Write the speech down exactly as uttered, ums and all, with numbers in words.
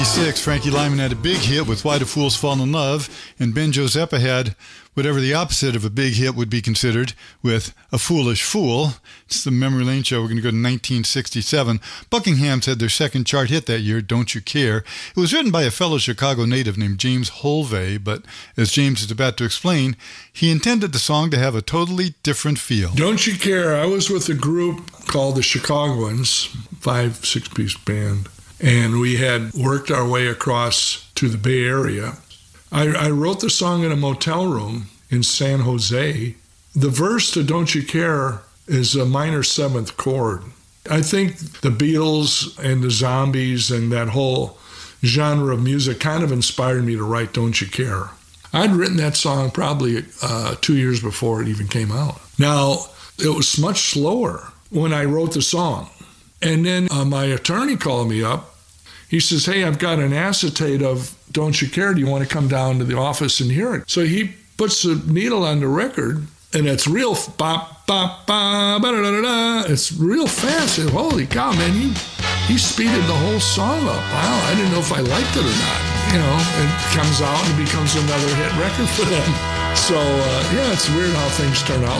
six, Frankie Lyman had a big hit with Why Do Fools Fall in Love, and Ben Joseppa had whatever the opposite of a big hit would be considered with A Foolish Fool. It's the Memory Lane Show. We're going to go to nineteen sixty-seven. Buckingham's had their second chart hit that year, Don't You Care. It was written by a fellow Chicago native named James Holvey, but as James is about to explain, he intended the song to have a totally different feel. Don't You Care. I was with a group called the Chicagoans, five, six-piece band, and we had worked our way across to the Bay Area. I, I wrote the song in a motel room in San Jose. The verse to Don't You Care is a minor seventh chord. I think the Beatles and the Zombies and that whole genre of music kind of inspired me to write Don't You Care. I'd written that song probably uh, two years before it even came out. Now, it was much slower when I wrote the song. And then uh, my attorney called me up. He says, hey, I've got an acetate of Don't You Care. Do you want to come down to the office and hear it? So he puts the needle on the record, and it's real bop, bop, bop, da, da, da, da. It's real fast. And holy cow, man, he, he speeded the whole song up. Wow, I didn't know if I liked it or not. You know, it comes out and becomes another hit record for them. So, uh, yeah, it's weird how things turn out